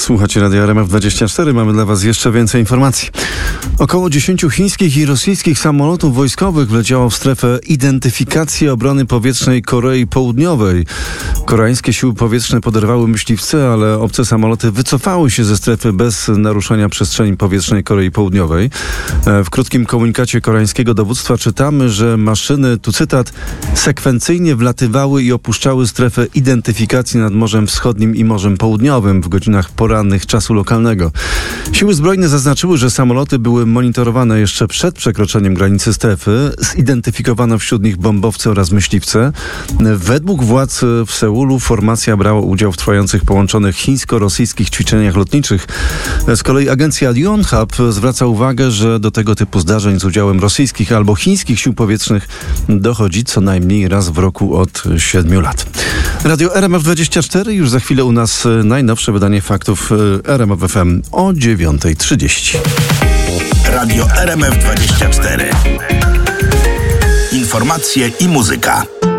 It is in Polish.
Słuchacie Radia RMF24. Mamy dla Was jeszcze więcej informacji. Około 10 chińskich i rosyjskich samolotów wojskowych wleciało w strefę identyfikacji obrony powietrznej Korei Południowej. Koreańskie siły powietrzne poderwały myśliwce, ale obce samoloty wycofały się ze strefy bez naruszenia przestrzeni powietrznej Korei Południowej. W krótkim komunikacie koreańskiego dowództwa czytamy, że maszyny, tu cytat, sekwencyjnie wlatywały i opuszczały strefę identyfikacji nad Morzem Wschodnim i Morzem Południowym w godzinach porannych czasu lokalnego. Siły zbrojne zaznaczyły, że samoloty były monitorowane jeszcze przed przekroczeniem granicy strefy. Zidentyfikowano wśród nich bombowce oraz myśliwce. Według władz w Seulu formacja brała udział w trwających połączonych chińsko-rosyjskich ćwiczeniach lotniczych. Z kolei agencja Yonhap zwraca uwagę, że do tego typu zdarzeń z udziałem rosyjskich albo chińskich sił powietrznych dochodzi co najmniej raz w roku od 7 lat. Radio RMF24, już za chwilę u nas najnowsze wydanie faktów RMF FM o 9:30. Radio RMF24. Informacje i muzyka.